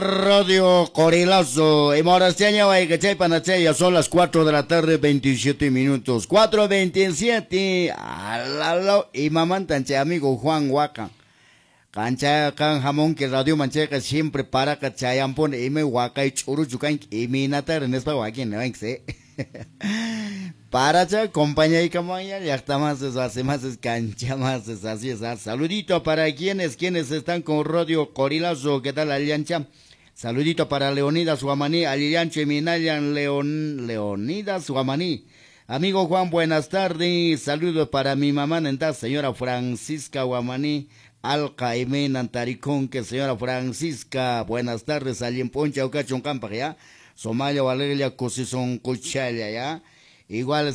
Radio Corilazo, y Morasteña, Guaycachay, Panachay, ya son las 4 de la tarde, 27 minutos. 4:27, alalo, y mamán tanche, amigo Juan Huaca. Cancha, can jamón que Radio Mancheca siempre para cachayan pone, y me Huaca y churu chucan, y mi natar en esta Huaquín, ¿no? Para compañía y camaya, ya está más eso, hace más es cancha, más es así es. Saludito para quienes están con Radio Corilazo, ¿qué tal Aliancha? Saludito para Leonidas Guamaní, Aliancha y Minayan Leonidas Guamaní. Amigo Juan, buenas tardes. Saludos para mi mamá, señora Francisca Guamaní, Alcaimén Antaricón, que señora Francisca, buenas tardes, allí en Poncha, Ocachón, Campa, ya. Somalia, Valeria, Cosizón, Cuchalla, ya. Igual